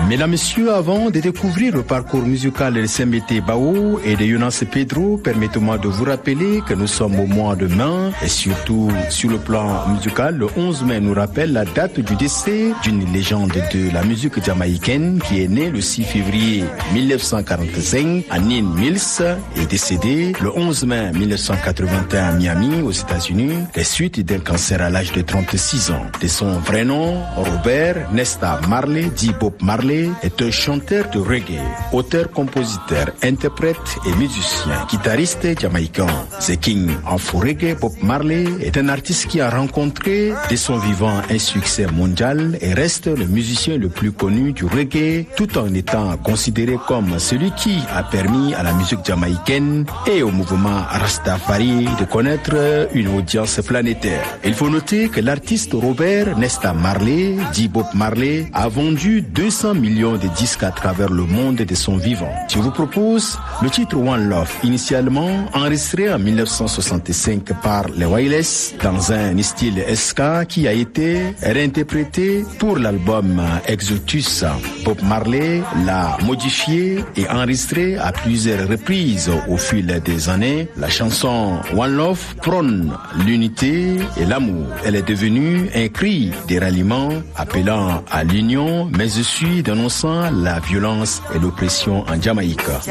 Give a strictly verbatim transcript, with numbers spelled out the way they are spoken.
Mesdames, Messieurs, avant de découvrir le parcours musical de Sembete Bao et de Yonas Pedro, permettez-moi de vous rappeler que nous sommes au mois de mai et surtout sur le plan musical, le onze mai nous rappelle la date du décès d'une légende de la musique jamaïcaine qui est née le six février mille neuf cent quarante-cinq à Nine Mills et décédée le onze mai mille neuf cent quatre-vingt-un à Miami aux États-Unis des suites d'un cancer à l'âge de trente-six ans. De son vrai nom, Robert Nesta Marley, dit Bob Marley, est un chanteur de reggae, auteur, compositeur, interprète et musicien, guitariste jamaïcain. The King of Reggae, Bob Marley, est un artiste qui a rencontré de son vivant un succès mondial et reste le musicien le plus connu du reggae, tout en étant considéré comme celui qui a permis à la musique jamaïcaine et au mouvement Rastafari de connaître une audience planétaire. Il faut noter que l'artiste Robert Nesta Marley, dit Bob Marley, a vendu deux cents millions de disques à travers le monde de son vivant. Je vous propose le titre One Love, initialement enregistré en mille neuf cent soixante-cinq par les Wireless dans un style ska qui a été réinterprété pour l'album Exodus. Bob Marley l'a modifié et enregistré à plusieurs reprises au fil des années. La chanson One Love prône l'unité et l'amour. Elle est devenue un cri de ralliement appelant à l'union, mais aussi dénonçant la violence et l'oppression en Jamaïque.